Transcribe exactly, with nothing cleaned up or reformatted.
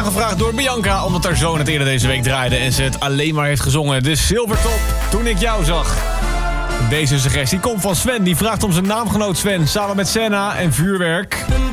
aangevraagd door Bianca, omdat haar zoon het eerder deze week draaide en ze het alleen maar heeft gezongen. De Silvertop, Toen ik jou zag. Deze suggestie komt van Sven, die vraagt om zijn naamgenoot Sven samen met Senna en Vuurwerk.